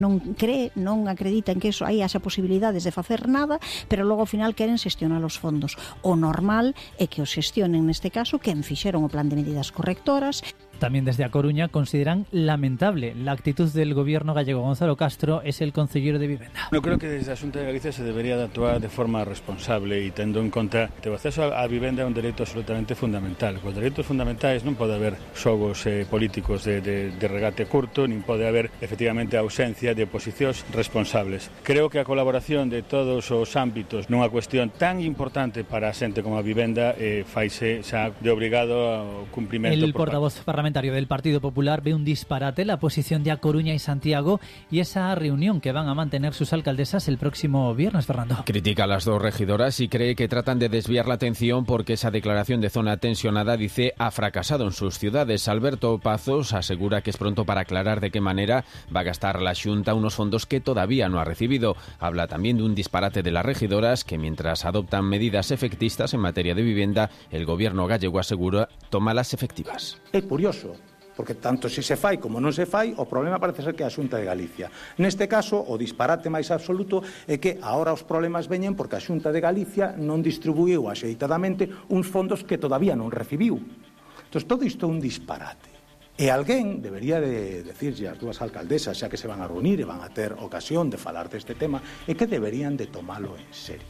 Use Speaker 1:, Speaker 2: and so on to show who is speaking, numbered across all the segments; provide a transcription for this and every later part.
Speaker 1: non acreditan que iso hai esa posibilidades de facer nada, pero logo ao final queren xestionar os fondos. O normal é que os xestionen neste caso quen fixeron o plan de medidas correctoras.
Speaker 2: También desde A Coruña consideran lamentable la actitud del gobierno gallego. Gonzalo Castro es el concejero de Vivenda.
Speaker 3: Eu creo que desde a Xunta de Galicia se debería de actuar de forma responsable e tendo en conta que o acceso á vivenda é un dereito absolutamente fundamental. Con dereitos fundamentais non pode haber xogos políticos de regate curto, nin pode haber efectivamente a ausencia de posicións responsables. Creo que a colaboración de todos os ámbitos nunha cuestión tan importante para a xente como a vivenda faise xa de obrigado ao cumprimento.
Speaker 2: El portavoz parlamentario del Partido Popular ve un disparate la posición de A Coruña y Santiago y esa reunión que van a mantener sus alcaldesas el próximo viernes, Fernando.
Speaker 4: Critica a las dos regidoras y cree que tratan de desviar la atención porque esa declaración de zona tensionada, dice, ha fracasado en sus ciudades. Alberto Pazos asegura que es pronto para aclarar de qué manera va a gastar la Xunta unos fondos que todavía no ha recibido. Habla también de un disparate de las regidoras que, mientras adoptan medidas efectistas en materia de vivienda, el gobierno gallego asegura toma las efectivas.
Speaker 5: É curioso, porque tanto se fai como non se fai, o problema parece ser que é a Xunta de Galicia. Neste caso, o disparate máis absoluto é que agora os problemas veñen porque a Xunta de Galicia non distribuiu axeitadamente uns fondos que todavía non recibiu. Entón, todo isto é un disparate. E alguén debería de decirlle ás dúas alcaldesas, xa que se van a reunir e van a ter ocasión de falar deste tema, é que deberían de tomalo en serio.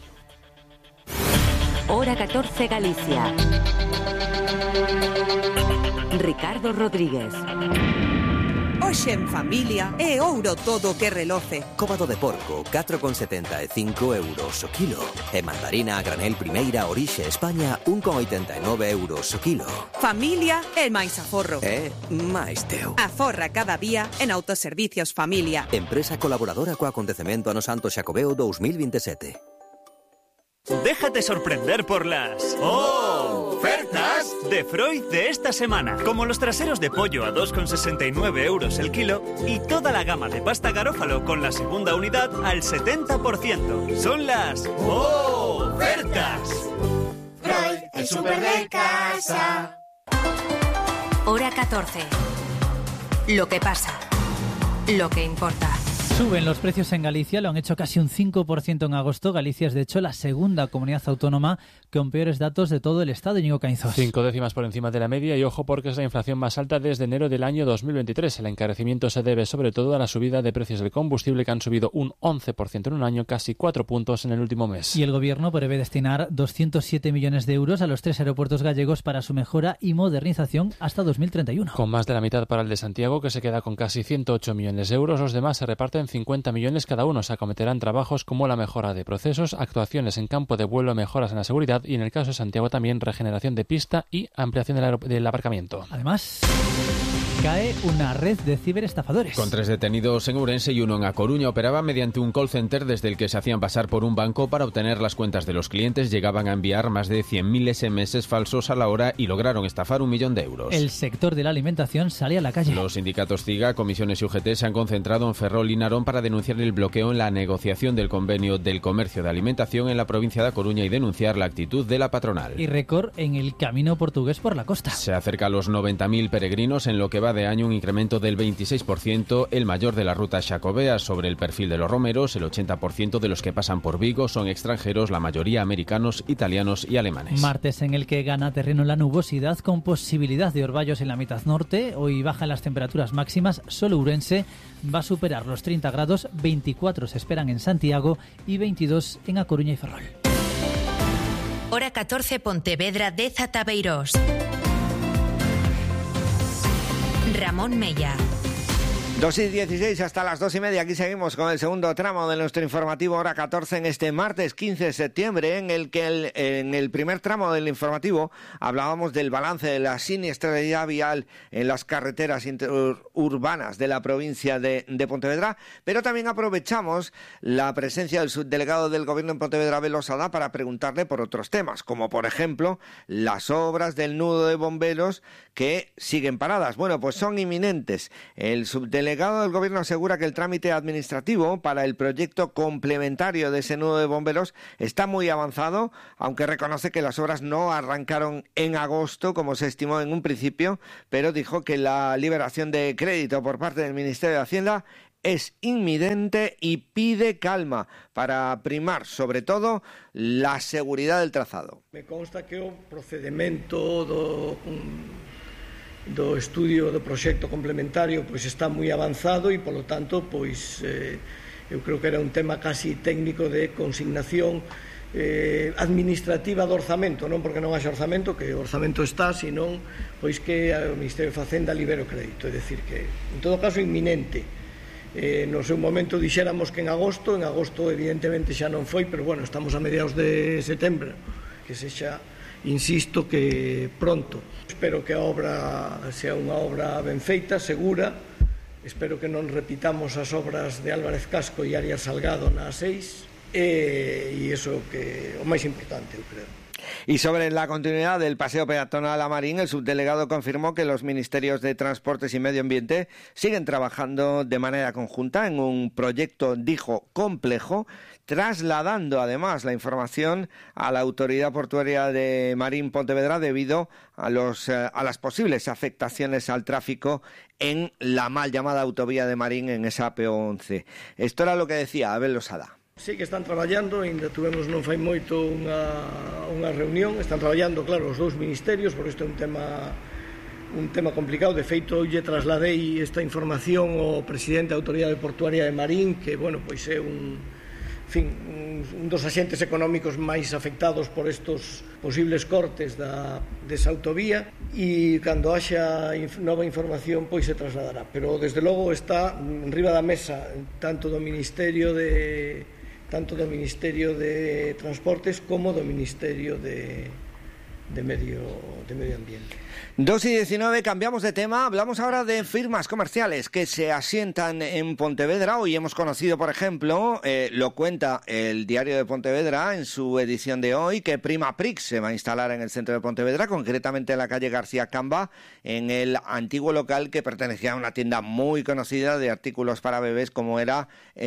Speaker 6: Hora 14 Galicia. Ricardo Rodríguez.
Speaker 7: Hoxe en familia é ouro todo que reloce.
Speaker 8: Cóbado de porco, 4,75 euros o kilo. E mandarina a granel primeira orixe España, 1,89 euros o kilo.
Speaker 7: Familia é máis aforro.
Speaker 8: É máis teu.
Speaker 7: Aforra cada día en Autoservicios Familia.
Speaker 8: Empresa colaboradora co acontecemento ano Santo Xacobeo 2027.
Speaker 9: Déjate sorprender por las ofertas de Freud de esta semana. Como los traseros de pollo a 2,69 euros el kilo y toda la gama de pasta garófalo con la segunda unidad al 70%. Son las ofertas.
Speaker 10: Freud, el súper de casa.
Speaker 6: Hora 14. Lo que pasa. Lo que importa.
Speaker 2: Suben los precios en Galicia, lo han hecho casi un 5% en agosto. Galicia es, de hecho, la segunda comunidad autónoma con peores datos de todo el estado. Íñigo Caínzos.
Speaker 11: 5 décimas por encima de la media y ojo porque es la inflación más alta desde enero del año 2023. El encarecimiento se debe sobre todo a la subida de precios del combustible que han subido un 11% en un año, casi 4 puntos en el último mes.
Speaker 2: Y el gobierno prevé destinar 207 millones de euros a los 3 aeropuertos gallegos para su mejora y modernización hasta 2031.
Speaker 11: Con más de la mitad para el de Santiago, que se queda con casi 108 millones de euros. Los demás se reparten 50 millones cada uno. Se acometerán trabajos como la mejora de procesos, actuaciones en campo de vuelo, mejoras en la seguridad y, en el caso de Santiago, también regeneración de pista y ampliación del aparcamiento.
Speaker 2: Además, cae una red de ciberestafadores.
Speaker 4: Con 3 detenidos en Ourense y 1 en A Coruña. Operaba mediante un call center desde el que se hacían pasar por un banco para obtener las cuentas de los clientes. Llegaban a enviar más de 100.000 SMS falsos a la hora y lograron estafar 1 millón de euros.
Speaker 2: El sector de la alimentación sale a la calle.
Speaker 4: Los sindicatos CIGA, comisiones y UGT se han concentrado en Ferrol y Narón para denunciar el bloqueo en la negociación del convenio del comercio de alimentación en la provincia de A Coruña y denunciar la actitud de la patronal.
Speaker 2: Y récord en el camino portugués por la costa.
Speaker 4: Se acerca a los 90.000 peregrinos en lo que va de año, un incremento del 26%, el mayor de la ruta xacobea. Sobre el perfil de los romeros, el 80% de los que pasan por Vigo son extranjeros, la mayoría americanos, italianos y alemanes.
Speaker 2: Martes en el que gana terreno la nubosidad con posibilidad de orvallos en la mitad norte. Hoy bajan las temperaturas máximas, solo Ourense va a superar los 30 grados, 24 se esperan en Santiago y 22 en A Coruña y Ferrol.
Speaker 6: Hora 14 Pontevedra de Zatabeirós. Ramón Mella.
Speaker 12: 2:16 hasta las 2:30. Aquí seguimos con el segundo tramo de nuestro informativo Hora 14 en este martes 15 de septiembre, en el que en el primer tramo del informativo hablábamos del balance de la siniestralidad vial en las carreteras interurbanas de la provincia de Pontevedra, pero también aprovechamos la presencia del subdelegado del Gobierno en Pontevedra, Abel Osada, para preguntarle por otros temas, como por ejemplo las obras del nudo de bomberos que siguen paradas. Bueno, pues son inminentes. El subdelegado del Gobierno asegura que el trámite administrativo para el proyecto complementario de ese nudo de bomberos está muy avanzado, aunque reconoce que las obras no arrancaron en agosto, como se estimó en un principio, pero dijo que la liberación de crédito por parte del Ministerio de Hacienda es inminente y pide calma para primar, sobre todo, la seguridad del trazado.
Speaker 13: Me consta que o procedimento do estudio do proxecto complementario pois está moi avanzado e, polo tanto, pois eu creo que era un tema casi técnico de consignación administrativa do orzamento, non porque non haxa orzamento, que o orzamento está, senón pois que o Ministerio de Facenda libere o crédito, é dicir que, en todo caso, inminente. No seu momento dixéramos que en agosto evidentemente xa non foi, pero bueno, estamos a mediados de setembro, que sexa, insisto, que pronto. Espero que a obra sea unha obra ben feita, segura. Espero que non repitamos as obras de Álvarez Casco e Arias Salgado na 6, e iso que o máis importante, eu creo.
Speaker 12: Y sobre la continuidad del paseo peatonal a Marín, el subdelegado confirmó que los ministerios de Transportes y Medio Ambiente siguen trabajando de manera conjunta en un proyecto, dijo, complejo, trasladando además la información a la Autoridad Portuaria de Marín Pontevedra debido a las posibles afectaciones al tráfico en la mal llamada autovía de Marín en esa PO11. Esto era lo que decía Abel Losada.
Speaker 13: Sí que están traballando, ainda tuvemos non fai moito unha reunión, están traballando, claro, os dous ministerios, porque isto é un tema complicado. De feito, lle trasladei esta información ao presidente da Autoridade Portuaria de Marín, que, bueno, pois é un dos axentes económicos máis afectados por estos posibles cortes desa autovía, e cando haxa nova información pois se trasladará, pero desde logo está enriba da mesa tanto do Ministerio de Transportes como do Ministerio de Medio Ambiente.
Speaker 12: 2:19, cambiamos de tema, hablamos ahora de firmas comerciales que se asientan en Pontevedra. Hoy hemos conocido, por ejemplo, lo cuenta el Diario de Pontevedra en su edición de hoy, que Prima Prix se va a instalar en el centro de Pontevedra, concretamente en la calle García Camba, en el antiguo local que pertenecía a una tienda muy conocida de artículos para bebés como era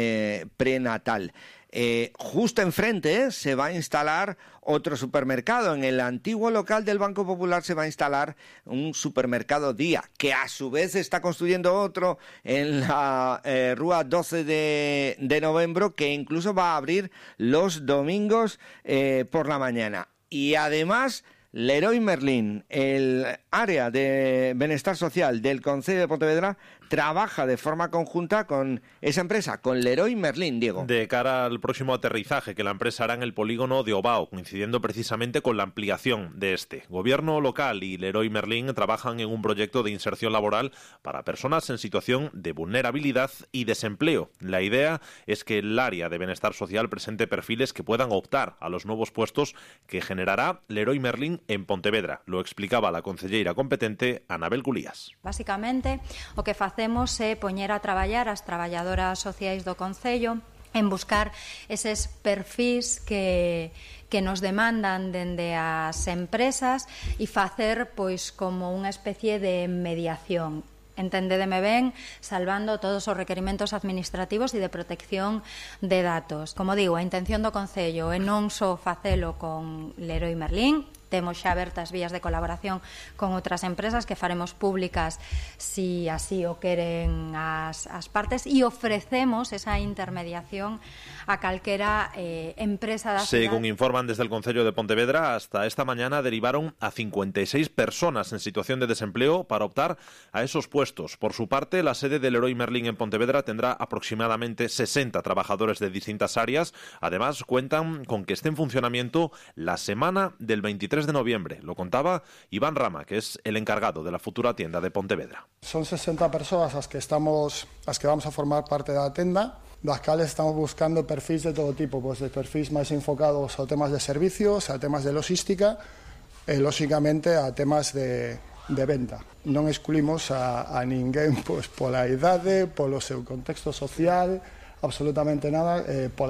Speaker 12: Prenatal. Justo enfrente se va a instalar otro supermercado. En el antiguo local del Banco Popular se va a instalar un supermercado Día, que a su vez está construyendo otro en la Rúa 12 de noviembre, que incluso va a abrir los domingos por la mañana. Y además, Leroy Merlin, el área de bienestar social del Concello de Pontevedra, trabaja de forma conjunta con esa empresa, con Leroy Merlin, Diego.
Speaker 14: De cara al próximo aterrizaje que la empresa hará en el polígono de Ovao, coincidiendo precisamente con la ampliación de este. Gobierno local y Leroy Merlin trabajan en un proyecto de inserción laboral para personas en situación de vulnerabilidad y desempleo. La idea es que el área de bienestar social presente perfiles que puedan optar a los nuevos puestos que generará Leroy Merlin en Pontevedra. Lo explicaba la concelleira competente Anabel Culías.
Speaker 15: Básicamente, o que facemos é poñer a traballar as traballadoras sociais do Concello en buscar eses perfis que nos demandan dende as empresas e facer pois como unha especie de mediación. Enténdeme ben, salvando todos os requerimentos administrativos e de protección de datos. Como digo, a intención do Concello é non só facelo con Leroy Merlin, temos xa abertas vías de colaboración con outras empresas que faremos públicas si así o queren as partes, e ofrecemos esa intermediación a calquera empresa da cidade.
Speaker 14: Según informan desde el Concello de Pontevedra, hasta esta mañana derivaron a 56 personas en situación de desempleo para optar a esos puestos. Por su parte, la sede de Leroy Merlin en Pontevedra tendrá aproximadamente 60 trabajadores de distintas áreas. Además, cuentan con que esté en funcionamiento la semana del 23 de noviembre. Lo contaba Iván Rama, que es el encargado de la futura tienda de Pontevedra.
Speaker 16: Son 60 persoas as que vamos a formar parte da tenda, das cales estamos buscando perfis de todo tipo, pois de perfis máis enfocados a temas de servicios, a temas de logística e, lóxicamente, a temas de venta. Non excluímos a ninguén pois pola idade, polo seu contexto social, absolutamente nada,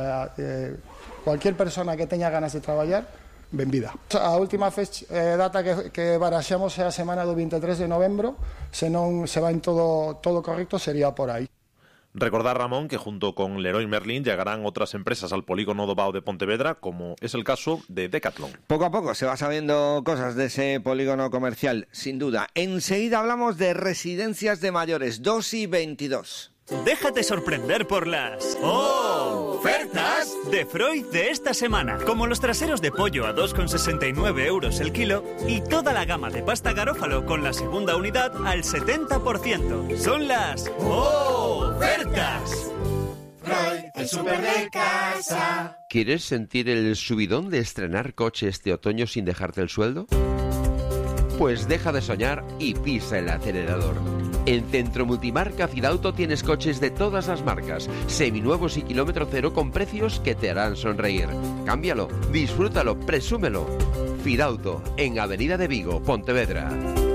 Speaker 16: cualquier persona que teña ganas de traballar, benvida. A última data que baraxamos é a semana do 23 de novembro, se non se va en todo correcto sería por aí.
Speaker 14: Recordar, Ramón, que junto con Leroy Merlin llegarán otras empresas al polígono do Ovao de Pontevedra, como es el caso de Decathlon.
Speaker 12: Poco a poco se va sabiendo cosas de ese polígono comercial, sin duda. Enseguida hablamos de residencias de mayores, 2:22.
Speaker 9: Déjate sorprender por las ofertas de Freud de esta semana, como los traseros de pollo a 2,69 euros el kilo y toda la gama de pasta Garófalo con la segunda unidad al 70%. Son las ofertas.
Speaker 10: Freud, el súper de casa.
Speaker 17: ¿Quieres sentir el subidón de estrenar coche este otoño sin dejarte el sueldo? Pues deja de soñar y pisa el acelerador. En Centro Multimarca Fidauto tienes coches de todas las marcas, seminuevos y kilómetro cero con precios que te harán sonreír. Cámbialo, disfrútalo, presúmelo. Fidauto, en Avenida de Vigo, Pontevedra.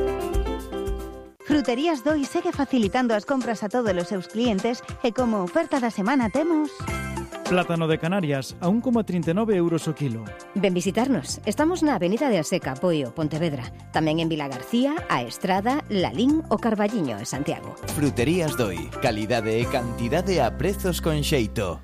Speaker 18: Fruterías Doi segue facilitando as compras a todos os seus clientes e como oferta da semana temos...
Speaker 19: Plátano de Canarias a 1,39 euros o kilo.
Speaker 20: Ven visitarnos. Estamos na Avenida de Aseca, Poio, Pontevedra. Tamén en Vila García, A Estrada, Lalín o Carballiño, en Santiago.
Speaker 21: Fruterías Doi. Calidade e cantidade a prezos con xeito.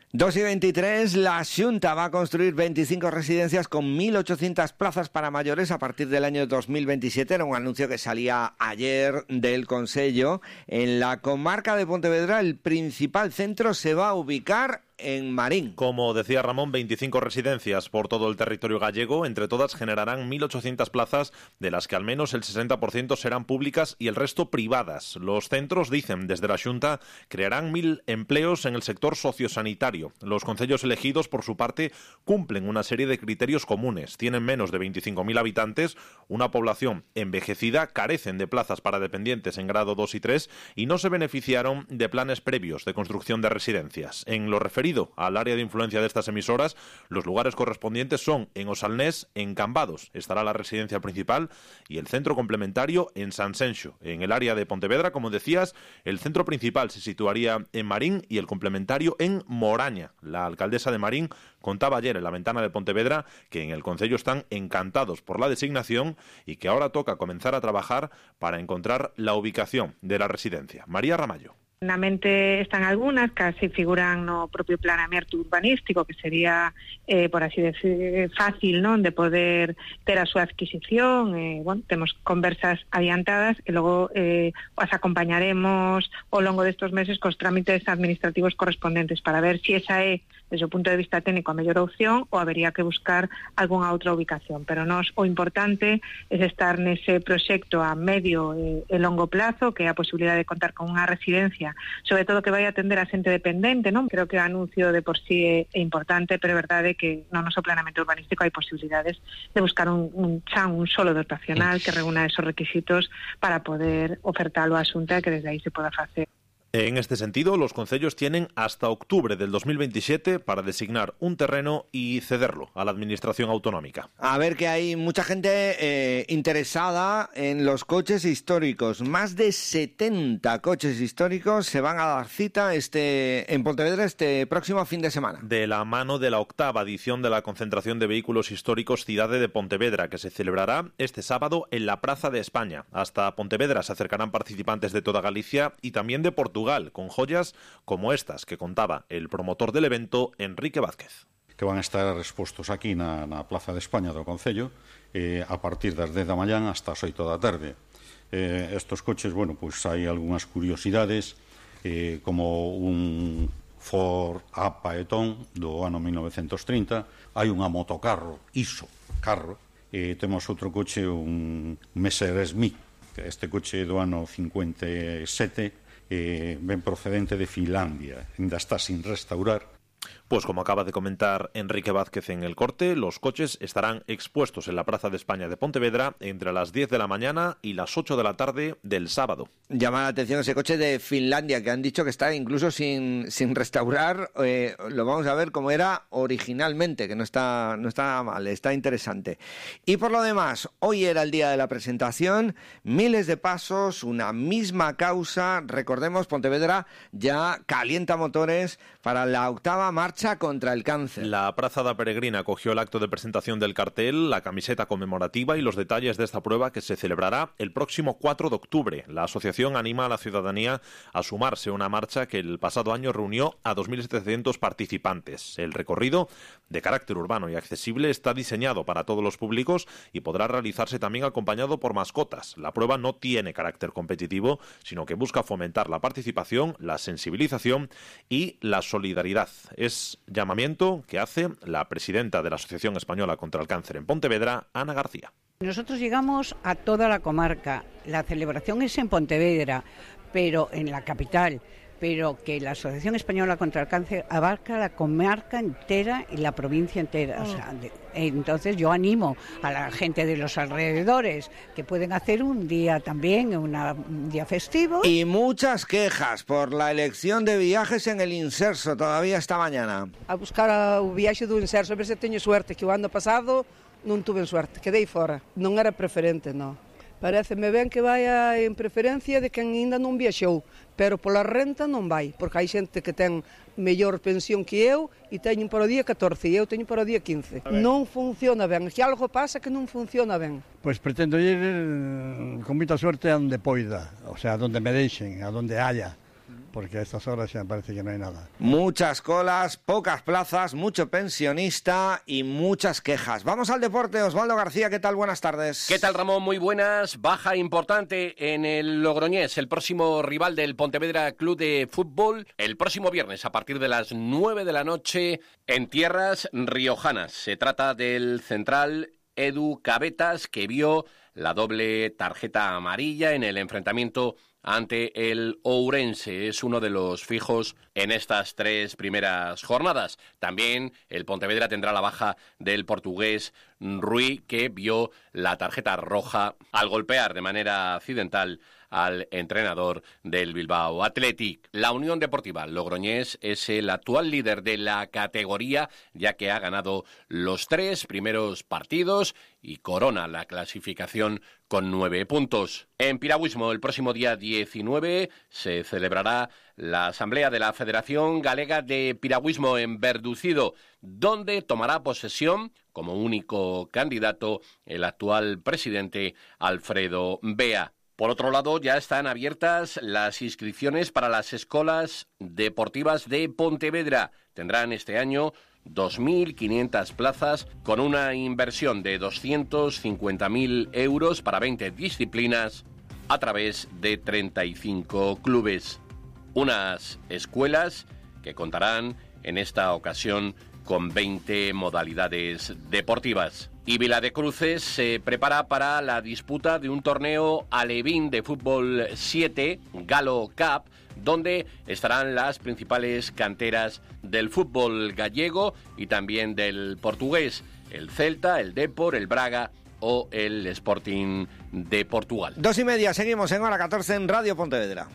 Speaker 12: 2:23, la Xunta va a construir 25 residencias con 1.800 plazas para mayores a partir del año 2027. Era un anuncio que salía ayer del Consello. En la comarca de Pontevedra, el principal centro se va a ubicar en Marín.
Speaker 14: Como decía Ramón, 25 residencias por todo el territorio gallego. Entre todas generarán 1.800 plazas, de las que al menos el 60% serán públicas y el resto privadas. Los centros, dicen desde la Xunta, crearán 1.000 empleos en el sector sociosanitario. Los concellos elegidos, por su parte, cumplen una serie de criterios comunes. Tienen menos de 25.000 habitantes, una población envejecida, carecen de plazas para dependientes en grado 2 y 3 y no se beneficiaron de planes previos de construcción de residencias. En lo referido al área de influencia de estas emisoras, los lugares correspondientes son en Osalnés, en Cambados estará la residencia principal y el centro complementario en Sanxenxo. En el área de Pontevedra, como decías, el centro principal se situaría en Marín y el complementario en Moraña. La alcaldesa de Marín contaba ayer en la ventana de Pontevedra que en el concello están encantados por la designación y que ahora toca comenzar a trabajar para encontrar la ubicación de la residencia. María Ramallo.
Speaker 22: Na mente están algunhas que así figuran no propio planeamento urbanístico, que sería, por así decir, fácil, non, de poder ter a súa adquisición. Bueno, temos conversas adiantadas e logo as acompañaremos ao longo destes meses cos trámites administrativos correspondentes para ver si esa é, desde o punto de vista técnico, a mellor opción ou habería que buscar algunha outra ubicación. Pero nós o importante é estar nese proxecto a medio e longo plazo, que é a posibilidade de contar con unha residencia, sobre todo que vai atender a xente dependente, non? Creo que o anuncio de por sí é importante, pero é verdade que no noso planeamento urbanístico hai posibilidades de buscar un solo dotacional que reúna esos requisitos para poder ofertalo á Xunta e que desde aí se poda facer.
Speaker 14: En este sentido, los concellos tienen hasta octubre del 2027 para designar un terreno y cederlo a la administración autonómica.
Speaker 12: A ver, que hay mucha gente interesada en los coches históricos. Más de 70 coches históricos se van a dar cita en Pontevedra este próximo fin de semana.
Speaker 14: De la mano de la 8ª edición de la concentración de vehículos históricos Cidade de Pontevedra, que se celebrará este sábado en la Plaza de España. Hasta Pontevedra se acercarán participantes de toda Galicia y también de Portugal, con joyas como estas que contaba el promotor del evento, Enrique Vázquez.
Speaker 23: Que van a estar expostos aquí na Plaza de España do Concello a partir das 10 da mañán hasta as 8 da tarde. Estos coches, bueno, pues hai algunhas curiosidades, como un Ford A Paetón do ano 1930, hai unha motocarro, ISO, carro, temos outro coche, un Messerschmitt, este coche do ano 57, ben procedente de Finlandia, ainda está sin restaurar.
Speaker 14: Pues como acaba de comentar Enrique Vázquez en el corte, los coches estarán expuestos en la Plaza de España de Pontevedra entre las 10 de la mañana y las 8 de la tarde del sábado.
Speaker 12: Llama la atención ese coche de Finlandia, que han dicho que está incluso sin restaurar. Lo vamos a ver como era originalmente, que no está mal, está interesante. Y por lo demás, hoy era el día de la presentación, miles de pasos, una misma causa. Recordemos, Pontevedra ya calienta motores para la 8ª marcha marcha contra el cáncer.
Speaker 14: La Praza da Peregrina acogió el acto de presentación del cartel, la camiseta conmemorativa y los detalles de esta prueba que se celebrará el próximo 4 de octubre. La asociación anima a la ciudadanía a sumarse a una marcha que el pasado año reunió a 2.700 participantes. El recorrido, de carácter urbano y accesible, está diseñado para todos los públicos y podrá realizarse también acompañado por mascotas. La prueba no tiene carácter competitivo, sino que busca fomentar la participación, la sensibilización y la solidaridad. Es llamamiento que hace la presidenta de la Asociación Española contra el Cáncer en Pontevedra, Ana García.
Speaker 1: Nosotros llegamos a toda la comarca. La celebración es en Pontevedra, pero en la capital, pero que la Asociación Española contra el Cáncer abarca la comarca entera y la provincia entera. O sea, entonces yo animo a la gente de los alrededores que pueden hacer un día también, un día festivo.
Speaker 12: Y muchas quejas por la elección de viajes en el Inserso todavía esta mañana.
Speaker 3: A buscar o viaxe do Inserso, a ver se teño suerte, que o ano pasado non tuve suerte, quedei fora. Non era preferente, non. Paréceme ben que vaya en preferencia de quen ainda non viaxou, pero pola renta non vai, porque hai xente que ten mellor pensión que eu e teñen para o día 14 e eu teño para o día 15. Non funciona ben, que algo pasa que non funciona ben.
Speaker 5: Pois pretendo ir con moita suerte a onde poida, o sea, a donde me deixen, a donde haya, porque a estas horas ya me parece que no hay nada.
Speaker 12: Muchas colas, pocas plazas, mucho pensionista y muchas quejas. Vamos al deporte. Osvaldo García, ¿qué tal? Buenas tardes.
Speaker 24: ¿Qué tal, Ramón? Muy buenas. Baja importante en el Logroñés, el próximo rival del Pontevedra Club de Fútbol, el próximo viernes a partir de las 9 de la noche en tierras riojanas. Se trata del central Edu Cabetas, que vio la doble tarjeta amarilla en el enfrentamiento ante el Ourense. Es uno de los fijos en estas 3 primeras jornadas. También el Pontevedra tendrá la baja del portugués Rui, que vio la tarjeta roja al golpear de manera accidental al entrenador del Bilbao Athletic. La Unión Deportiva Logroñés es el actual líder de la categoría, ya que ha ganado los 3 primeros partidos y corona la clasificación con 9 puntos. En piragüismo, el próximo día 19 se celebrará la asamblea de la Federación Galega de Piragüismo en Verducido, donde tomará posesión como único candidato el actual presidente Alfredo Bea. Por otro lado, ya están abiertas las inscripciones para las escuelas deportivas de Pontevedra. Tendrán este año 2.500 plazas con una inversión de 250.000 euros para 20 disciplinas a través de 35 clubes. Unas escuelas que contarán en esta ocasión con 20 modalidades deportivas. Y Viladecruces se prepara para la disputa de un torneo alevín de fútbol 7, Galo Cup, donde estarán las principales canteras del fútbol gallego y también del portugués, el Celta, el Depor, el Braga o el Sporting de Portugal.
Speaker 12: 2:30, seguimos en hora 14 en Radio Pontevedra.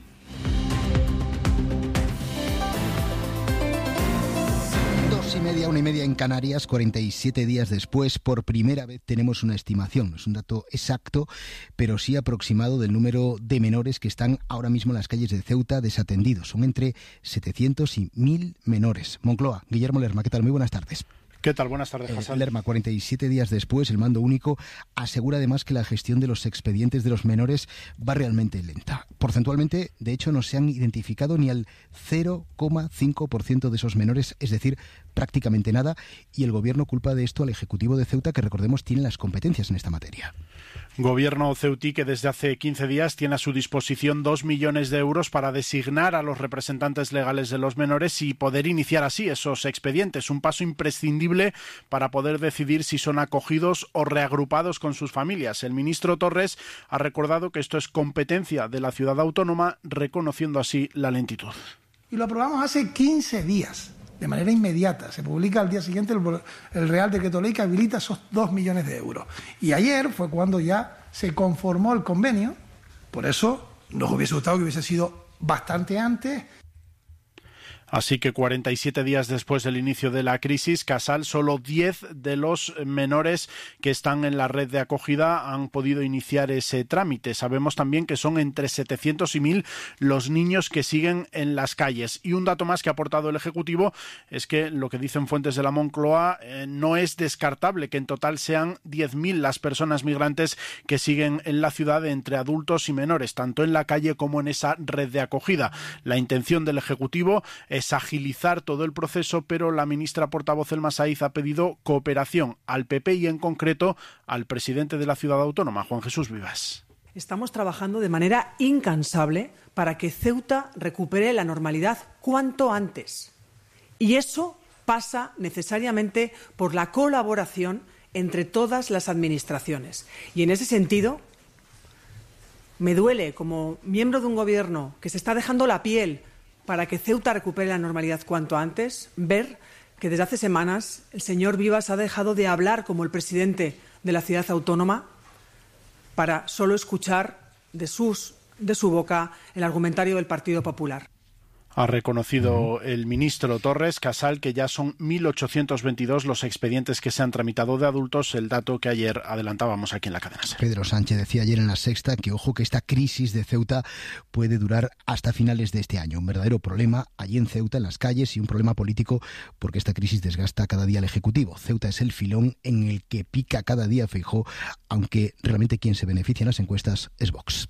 Speaker 25: 2:30, 1:30 en Canarias, 47 días después, por primera vez tenemos una estimación. No es un dato exacto, pero sí aproximado del número de menores que están ahora mismo en las calles de Ceuta desatendidos. Son entre 700 y 1.000 menores. Moncloa, Guillermo Lerma, ¿qué tal? Muy buenas tardes.
Speaker 26: ¿Qué tal? Buenas tardes, Hassan.
Speaker 25: Lerma, 47 días después, el mando único asegura además que la gestión de los expedientes de los menores va realmente lenta. Porcentualmente, de hecho, no se han identificado ni al 0,5% de esos menores, es decir, prácticamente nada, y el gobierno culpa de esto al Ejecutivo de Ceuta, que recordemos tiene las competencias en esta materia.
Speaker 26: Gobierno ceutí que desde hace 15 días tiene a su disposición 2 millones de euros para designar a los representantes legales de los menores y poder iniciar así esos expedientes, un paso imprescindible para poder decidir si son acogidos o reagrupados con sus familias. El ministro Torres ha recordado que esto es competencia de la ciudad autónoma, reconociendo así la lentitud.
Speaker 27: Y lo aprobamos hace 15 días. De manera inmediata. Se publica al día siguiente el Real Decreto Ley que habilita esos 2 millones de euros. Y ayer fue cuando ya se conformó el convenio. Por eso nos hubiese gustado que hubiese sido bastante antes.
Speaker 26: Así que 47 días después del inicio de la crisis, Casal, solo 10 de los menores que están en la red de acogida han podido iniciar ese trámite. Sabemos también que son entre 700 y 1.000 los niños que siguen en las calles. Y un dato más que ha aportado el Ejecutivo es que lo que dicen fuentes de la Moncloa no es descartable que en total sean 10.000 las personas migrantes que siguen en la ciudad entre adultos y menores, tanto en la calle como en esa red de acogida. La intención del Ejecutivo es agilizar todo el proceso, pero la ministra portavoz Elma Saiz ha pedido cooperación al PP y en concreto al presidente de la ciudad autónoma, Juan Jesús Vivas.
Speaker 2: Estamos trabajando de manera incansable para que Ceuta recupere la normalidad cuanto antes. Y eso pasa necesariamente por la colaboración entre todas las administraciones. Y en ese sentido, me duele, como miembro de un gobierno que se está dejando la piel para que Ceuta recupere la normalidad cuanto antes, ver que desde hace semanas el señor Vivas ha dejado de hablar como el presidente de la ciudad autónoma para solo escuchar de su boca el argumentario del Partido Popular.
Speaker 26: Ha reconocido el ministro Torres, Casal, que ya son 1.822 los expedientes que se han tramitado de adultos, el dato que ayer adelantábamos aquí en la cadena SER.
Speaker 25: Pedro Sánchez decía ayer en La Sexta que, ojo, que esta crisis de Ceuta puede durar hasta finales de este año. Un verdadero problema allí en Ceuta, en las calles, y un problema político porque esta crisis desgasta cada día al Ejecutivo. Ceuta es el filón en el que pica cada día Feijóo, aunque realmente quien se beneficia en las encuestas es Vox.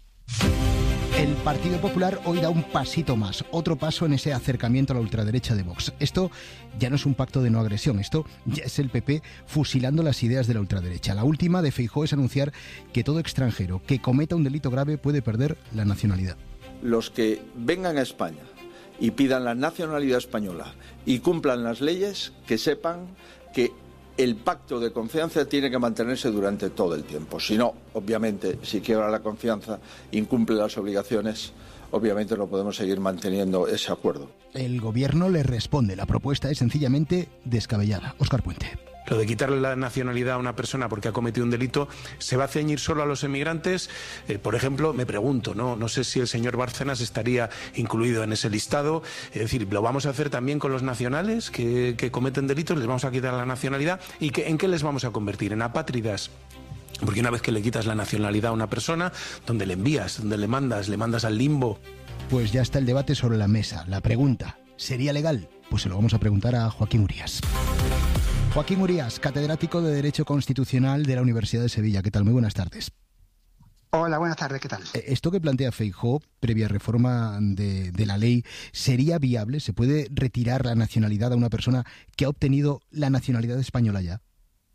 Speaker 25: El Partido Popular hoy da un pasito más, otro paso en ese acercamiento a la ultraderecha de Vox. Esto ya no es un pacto de no agresión, esto ya es el PP fusilando las ideas de la ultraderecha. La última de Feijóo es anunciar que todo extranjero que cometa un delito grave puede perder la nacionalidad.
Speaker 4: Los que vengan a España y pidan la nacionalidad española y cumplan las leyes, que sepan que el pacto de confianza tiene que mantenerse durante todo el tiempo. Si no, obviamente, si quiebra la confianza, incumple las obligaciones, obviamente no podemos seguir manteniendo ese acuerdo.
Speaker 25: El gobierno le responde. La propuesta es sencillamente descabellada. Óscar Puente.
Speaker 6: Lo de quitarle la nacionalidad a una persona porque ha cometido un delito, ¿se va a ceñir solo a los emigrantes? Por ejemplo, me pregunto, no sé si el señor Bárcenas estaría incluido en ese listado. Es decir, ¿lo vamos a hacer también con los nacionales que cometen delitos? ¿Les vamos a quitar la nacionalidad? ¿Y en qué les vamos a convertir? ¿En apátridas? Porque una vez que le quitas la nacionalidad a una persona, ¿dónde le envías? ¿Dónde le mandas al limbo?
Speaker 25: Pues ya está el debate sobre la mesa. La pregunta, ¿sería legal? Pues se lo vamos a preguntar a Joaquín Urías. Joaquín Urías, catedrático de Derecho Constitucional de la Universidad de Sevilla. ¿Qué tal? Muy buenas tardes.
Speaker 7: Hola, buenas tardes. ¿Qué tal?
Speaker 25: Esto que plantea Feijóo, previa reforma de la ley, ¿sería viable? ¿Se puede retirar la nacionalidad a una persona que ha obtenido la nacionalidad española ya?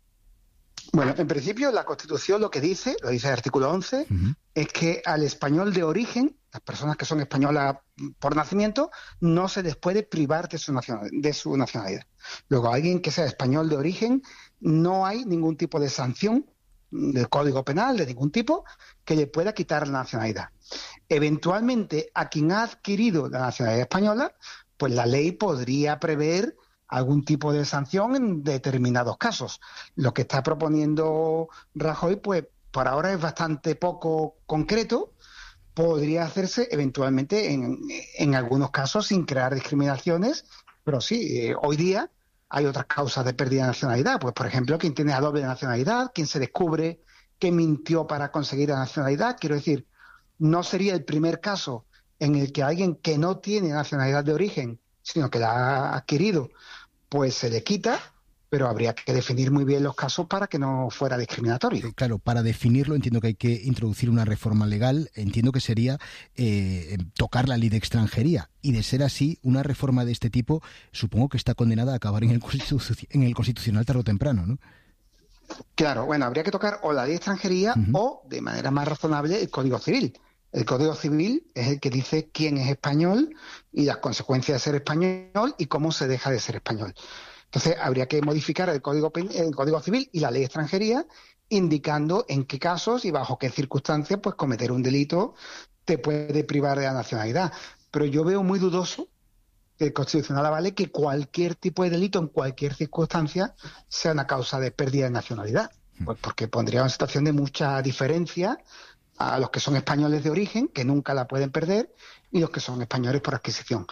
Speaker 7: Bueno, en principio la Constitución lo dice el artículo 11, es que al español de origen, las personas que son españolas por nacimiento, no se les puede privar de su nacionalidad. Luego, a alguien que sea español de origen, no hay ningún tipo de sanción del Código Penal, de ningún tipo, que le pueda quitar la nacionalidad. Eventualmente, a quien ha adquirido la nacionalidad española, pues la ley podría prever algún tipo de sanción en determinados casos. Lo que está proponiendo Rajoy, pues por ahora es bastante poco concreto. Podría hacerse eventualmente en algunos casos sin crear discriminaciones, pero sí, hoy día hay otras causas de pérdida de nacionalidad. Pues, por ejemplo, quien tiene la doble nacionalidad, quien se descubre que mintió para conseguir la nacionalidad. Quiero decir, no sería el primer caso en el que alguien que no tiene nacionalidad de origen, sino que la ha adquirido, pues se le quita, pero habría que definir muy bien los casos para que no fuera discriminatorio.
Speaker 25: Claro, para definirlo entiendo que hay que introducir una reforma legal, entiendo que sería tocar la ley de extranjería, y de ser así, una reforma de este tipo supongo que está condenada a acabar en el Constitucional tarde o temprano, ¿no?
Speaker 7: Claro, bueno, habría que tocar o la ley de extranjería o, de manera más razonable, el Código Civil. El Código Civil es el que dice quién es español y las consecuencias de ser español y cómo se deja de ser español. Entonces, habría que modificar el Código Civil y la Ley de Extranjería, indicando en qué casos y bajo qué circunstancias pues cometer un delito te puede privar de la nacionalidad. Pero yo veo muy dudoso que el Constitucional avale que cualquier tipo de delito en cualquier circunstancia sea una causa de pérdida de nacionalidad, pues porque pondría una situación de mucha diferencia a los que son españoles de origen, que nunca la pueden perder, y los que son españoles por adquisición.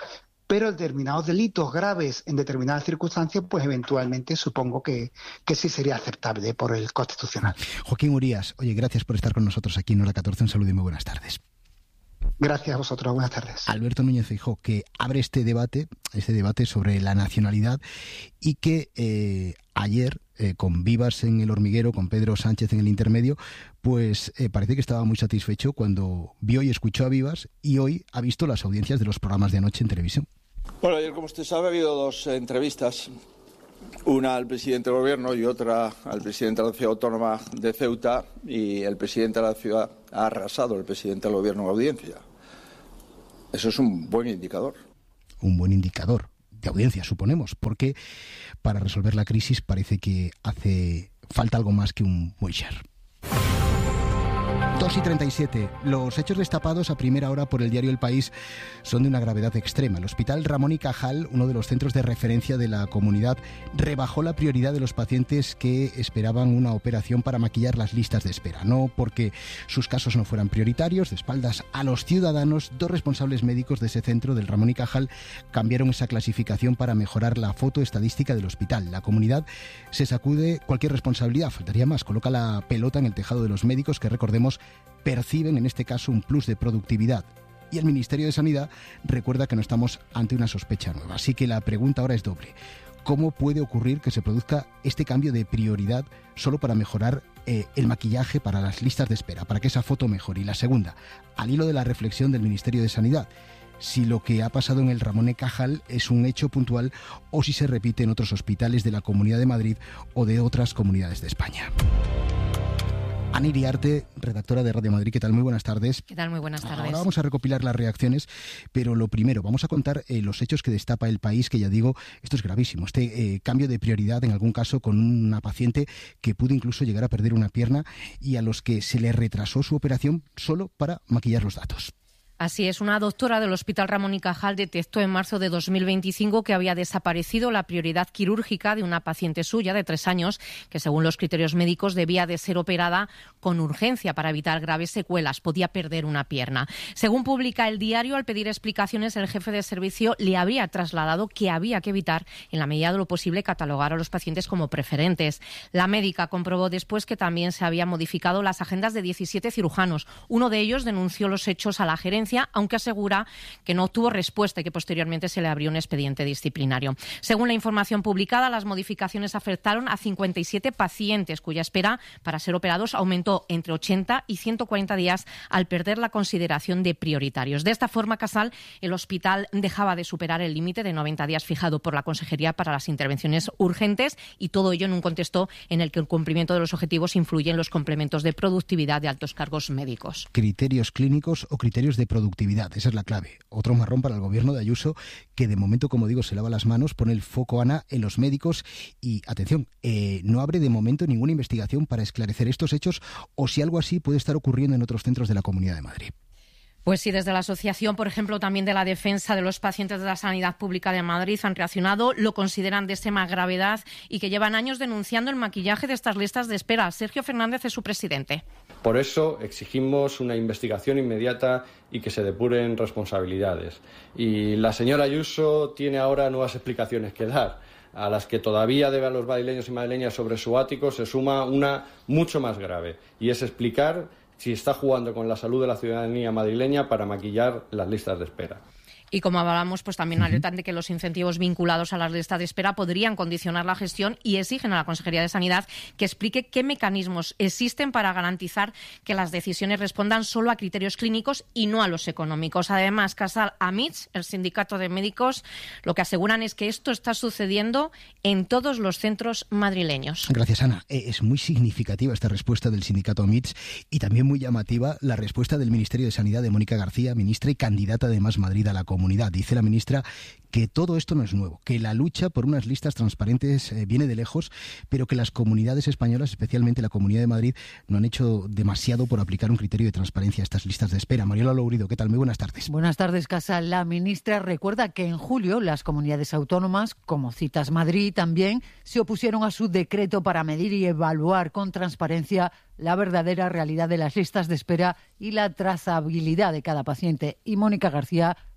Speaker 7: pero determinados delitos graves en determinadas circunstancias, pues eventualmente supongo que sí sería aceptable por el Constitucional.
Speaker 25: Joaquín Urías, oye, gracias por estar con nosotros aquí en Hora 14. Un saludo y muy buenas tardes.
Speaker 7: Gracias a vosotros, buenas tardes.
Speaker 25: Alberto Núñez Feijóo, que abre este debate sobre la nacionalidad y que ayer, con Vivas en El Hormiguero, con Pedro Sánchez en El Intermedio, pues parece que estaba muy satisfecho cuando vio y escuchó a Vivas, y hoy ha visto las audiencias de los programas de anoche en televisión.
Speaker 4: Bueno, ayer, como usted sabe, ha habido dos entrevistas, una al presidente del Gobierno y otra al presidente de la Ciudad Autónoma de Ceuta, y el presidente de la ciudad ha arrasado al presidente del Gobierno en audiencia. Eso es un buen indicador. Un buen indicador de audiencia, suponemos, porque para resolver la crisis parece que hace falta algo más que un Moixer.
Speaker 25: 2:37. Los hechos destapados a primera hora por el diario El País son de una gravedad extrema. El Hospital Ramón y Cajal, uno de los centros de referencia de la comunidad, rebajó la prioridad de los pacientes que esperaban una operación para maquillar las listas de espera. No porque sus casos no fueran prioritarios, de espaldas a los ciudadanos, dos responsables médicos de ese centro, del Ramón y Cajal, cambiaron esa clasificación para mejorar la foto estadística del hospital. La comunidad se sacude cualquier responsabilidad, faltaría más, coloca la pelota en el tejado de los médicos que, recordemos, perciben en este caso un plus de productividad. Y el Ministerio de Sanidad recuerda que no estamos ante una sospecha nueva. Así que la pregunta ahora es doble. ¿Cómo puede ocurrir que se produzca este cambio de prioridad solo para mejorar el maquillaje para las listas de espera, para que esa foto mejore? Y la segunda, al hilo de la reflexión del Ministerio de Sanidad, si lo que ha pasado en el Ramón y Cajal es un hecho puntual o si se repite en otros hospitales de la Comunidad de Madrid o de otras comunidades de España. Ana Iriarte, redactora de Radio Madrid, ¿qué tal? Muy buenas tardes.
Speaker 8: ¿Qué tal? Muy buenas tardes.
Speaker 25: Ahora vamos a recopilar las reacciones, pero lo primero, vamos a contar los hechos que destapa El País, que ya digo, esto es gravísimo, este cambio de prioridad en algún caso con una paciente que pudo incluso llegar a perder una pierna y a los que se le retrasó su operación solo para maquillar los datos.
Speaker 8: Así es, una doctora del Hospital Ramón y Cajal detectó en marzo de 2025 que había desaparecido la prioridad quirúrgica de una paciente suya de 3 años que, según los criterios médicos, debía de ser operada con urgencia para evitar graves secuelas. Podía perder una pierna. Según publica El Diario, al pedir explicaciones, el jefe de servicio le habría trasladado que había que evitar, en la medida de lo posible, catalogar a los pacientes como preferentes. La médica comprobó después que también se habían modificado las agendas de 17 cirujanos. Uno de ellos denunció los hechos a la gerencia, aunque asegura que no obtuvo respuesta y que posteriormente se le abrió un expediente disciplinario. Según la información publicada, las modificaciones afectaron a 57 pacientes cuya espera para ser operados aumentó entre 80 y 140 días al perder la consideración de prioritarios. De esta forma, Casal, el hospital dejaba de superar el límite de 90 días fijado por la Consejería para las intervenciones urgentes, y todo ello en un contexto en el que el cumplimiento de los objetivos influye en los complementos de productividad de altos cargos médicos.
Speaker 25: Criterios clínicos o criterios de productividad, esa es la clave. Otro marrón para el gobierno de Ayuso, que de momento, como digo, se lava las manos, pone el foco, Ana, en los médicos y, atención, no abre de momento ninguna investigación para esclarecer estos hechos o si algo así puede estar ocurriendo en otros centros de la Comunidad de Madrid.
Speaker 8: Pues sí, desde la asociación, por ejemplo, también de la defensa de los pacientes de la sanidad pública de Madrid han reaccionado, lo consideran de extrema gravedad y que llevan años denunciando el maquillaje de estas listas de espera. Sergio Fernández es su presidente.
Speaker 9: Por eso exigimos una investigación inmediata y que se depuren responsabilidades. Y la señora Ayuso tiene ahora nuevas explicaciones que dar, a las que todavía debe a los madrileños y madrileñas sobre su ático se suma una mucho más grave, y es explicar si está jugando con la salud de la ciudadanía madrileña para maquillar las listas de espera.
Speaker 8: Y como hablábamos, pues también alertan de que los incentivos vinculados a las listas de espera podrían condicionar la gestión y exigen a la Consejería de Sanidad que explique qué mecanismos existen para garantizar que las decisiones respondan solo a criterios clínicos y no a los económicos. Además, Casal Amits, el sindicato de médicos, lo que aseguran es que esto está sucediendo en todos los centros madrileños.
Speaker 25: Gracias, Ana. Es muy significativa esta respuesta del sindicato Amits y también muy llamativa la respuesta del Ministerio de Sanidad de Mónica García, ministra y candidata de Más Madrid a la comunidad. Dice la ministra que todo esto no es nuevo, que la lucha por unas listas transparentes viene de lejos, pero que las comunidades españolas, especialmente la Comunidad de Madrid, no han hecho demasiado por aplicar un criterio de transparencia a estas listas de espera. Mariola Lourido, ¿qué tal? Muy buenas tardes.
Speaker 10: Buenas tardes, Casal. La ministra recuerda que en julio las comunidades autónomas, como Citas Madrid, también se opusieron a su decreto para medir y evaluar con transparencia la verdadera realidad de las listas de espera y la trazabilidad de cada paciente. Y Mónica García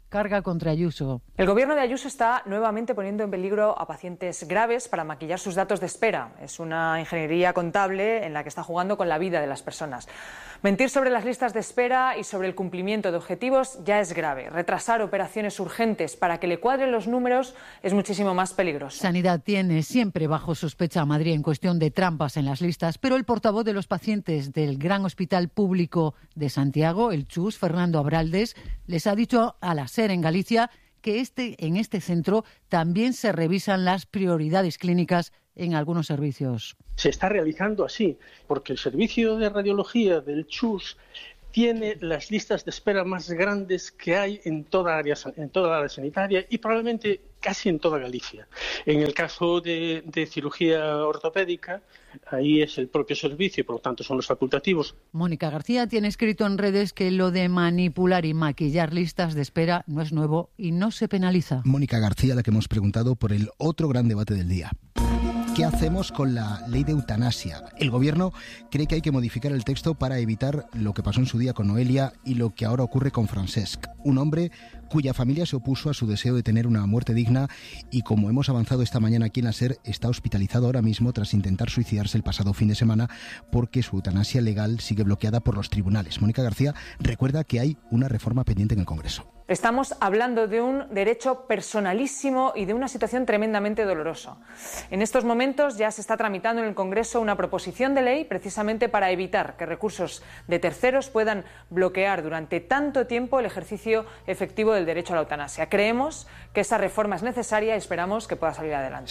Speaker 10: carga contra Ayuso.
Speaker 11: El gobierno de Ayuso está nuevamente poniendo en peligro a pacientes graves para maquillar sus datos de espera. Es una ingeniería contable en la que está jugando con la vida de las personas. Mentir sobre las listas de espera y sobre el cumplimiento de objetivos ya es grave. Retrasar operaciones urgentes para que le cuadren los números es muchísimo más peligroso.
Speaker 10: Sanidad tiene siempre bajo sospecha a Madrid en cuestión de trampas en las listas, pero el portavoz de los pacientes del Gran Hospital Público de Santiago, el CHUS, Fernando Abraldes, les ha dicho a la SER en Galicia que en este centro también se revisan las prioridades clínicas en algunos servicios.
Speaker 13: Se está realizando así, porque el servicio de radiología del CHUS tiene las listas de espera más grandes que hay en toda la área sanitaria y probablemente casi en toda Galicia. En el caso de cirugía ortopédica, ahí es el propio servicio, por lo tanto son los facultativos.
Speaker 10: Mónica García tiene escrito en redes que lo de manipular y maquillar listas de espera no es nuevo y no se penaliza.
Speaker 25: Mónica García, la que hemos preguntado por el otro gran debate del día. ¿Qué hacemos con la ley de eutanasia? El Gobierno cree que hay que modificar el texto para evitar lo que pasó en su día con Noelia y lo que ahora ocurre con Francesc, un hombre cuya familia se opuso a su deseo de tener una muerte digna y, como hemos avanzado esta mañana aquí en la SER, está hospitalizado ahora mismo tras intentar suicidarse el pasado fin de semana porque su eutanasia legal sigue bloqueada por los tribunales. Mónica García recuerda que hay una reforma pendiente en el Congreso.
Speaker 11: Estamos hablando de un derecho personalísimo y de una situación tremendamente dolorosa. En estos momentos ya se está tramitando en el Congreso una proposición de ley precisamente para evitar que recursos de terceros puedan bloquear durante tanto tiempo el ejercicio efectivo del derecho a la eutanasia. Creemos que esa reforma es necesaria y esperamos que pueda salir adelante.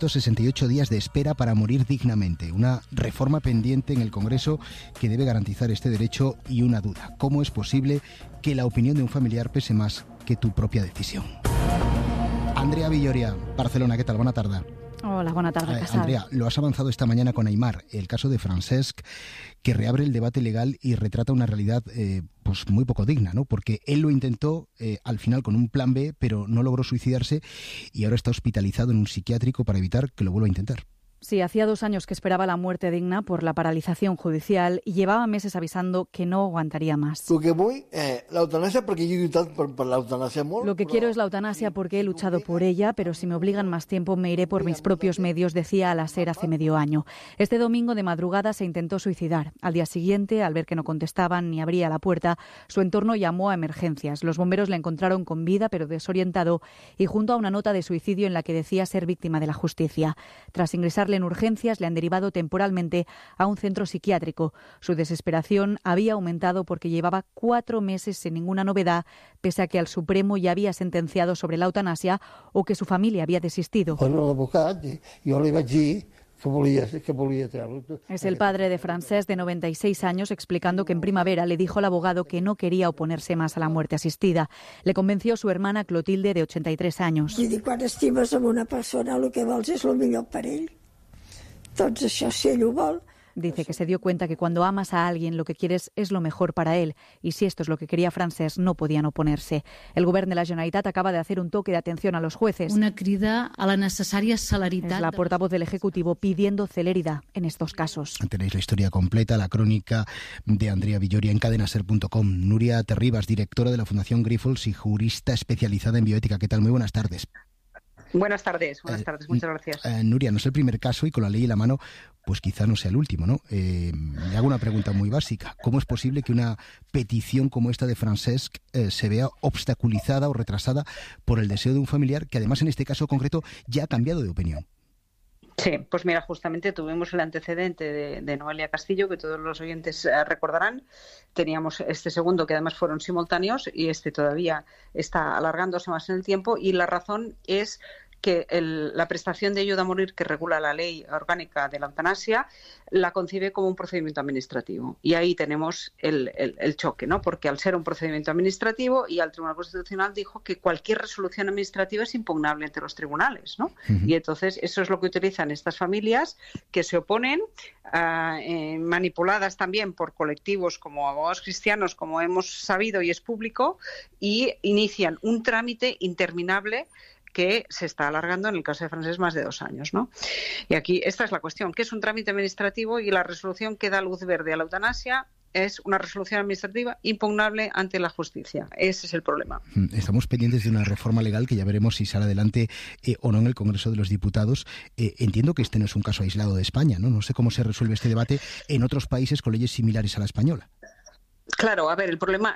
Speaker 25: 768 días de espera para morir dignamente. Una reforma pendiente en el Congreso que debe garantizar este derecho y una duda. ¿Cómo es posible que la opinión de un familiar pese más que tu propia decisión? Andrea Villoria, Barcelona, ¿qué tal? Buena tarde.
Speaker 15: Hola, buena tarde, Casal.
Speaker 25: Andrea, lo has avanzado esta mañana con Aimar, el caso de Francesc, que reabre el debate legal y retrata una realidad pues muy poco digna, ¿no? Porque él lo intentó al final con un plan B, pero no logró suicidarse y ahora está hospitalizado en un psiquiátrico para evitar que lo vuelva a intentar.
Speaker 15: Sí, hacía 2 años que esperaba la muerte digna por la paralización judicial y llevaba meses avisando que no aguantaría más.
Speaker 16: Lo que voy, la eutanasia, porque yo he luchado por la eutanasia.
Speaker 15: Lo que quiero es la eutanasia porque he luchado por ella, pero si me obligan más tiempo me iré por mis propios medios, decía a la SER hace medio año. Este domingo de madrugada se intentó suicidar. Al día siguiente, al ver que no contestaban ni abría la puerta, su entorno llamó a emergencias. Los bomberos le encontraron con vida, pero desorientado, y junto a una nota de suicidio en la que decía ser víctima de la justicia. Tras ingresarle en urgencias, le han derivado temporalmente a un centro psiquiátrico. Su desesperación había aumentado porque llevaba 4 meses sin ninguna novedad, pese a que el Supremo ya había sentenciado sobre la eutanasia o que su familia había desistido. Es el padre de Francesc, de 96 años, explicando que en primavera le dijo al abogado que no quería oponerse más a la muerte asistida. Le convenció su hermana Clotilde, de 83 años.
Speaker 17: Cuando estimes a una persona, lo que vols és el millor per ell. Doncs això, si ell ho vol.
Speaker 15: Dice que se dio cuenta que cuando amas a alguien lo que quieres es lo mejor para él, y si esto es lo que quería Francesc no podían oponerse. El govern de la Generalitat acaba de hacer un toque de atención a los jueces.
Speaker 18: Una crida a la necesaria celeritat.
Speaker 15: Es la portavoz del Ejecutivo pidiendo celeridad en estos casos.
Speaker 25: Tenéis la historia completa, la crónica de Andrea Villoria en cadenaser.com. Nuria Terribas, directora de la Fundación Grifols y jurista especializada en bioética. ¿Qué tal? Muy buenas tardes.
Speaker 19: Buenas tardes, muchas gracias.
Speaker 25: Nuria, no es el primer caso y con la ley en la mano, pues quizá no sea el último, ¿no? Le hago una pregunta muy básica. ¿Cómo es posible que una petición como esta de Francesc se vea obstaculizada o retrasada por el deseo de un familiar que además en este caso concreto ya ha cambiado de opinión?
Speaker 19: Sí, pues mira, justamente tuvimos el antecedente de Noelia Castillo, que todos los oyentes recordarán. Teníamos este segundo, que además fueron simultáneos, y este todavía está alargándose más en el tiempo, y la razón es que la prestación de ayuda a morir que regula la ley orgánica de la eutanasia la concibe como un procedimiento administrativo. Y ahí tenemos el choque, ¿no? Porque al ser un procedimiento administrativo, y el Tribunal Constitucional dijo que cualquier resolución administrativa es impugnable ante los tribunales, ¿no? Y entonces eso es lo que utilizan estas familias que se oponen, manipuladas también por colectivos como Abogados Cristianos, como hemos sabido y es público, y inician un trámite interminable que se está alargando en el caso de Francesc más de 2 años, ¿no? Y aquí esta es la cuestión, que es un trámite administrativo y la resolución que da luz verde a la eutanasia es una resolución administrativa impugnable ante la justicia. Ese es el problema.
Speaker 25: Estamos pendientes de una reforma legal que ya veremos si sale adelante o no en el Congreso de los Diputados. Entiendo que este no es un caso aislado de España, ¿no? No sé cómo se resuelve este debate en otros países con leyes similares a la española.
Speaker 19: Claro, a ver, el problema,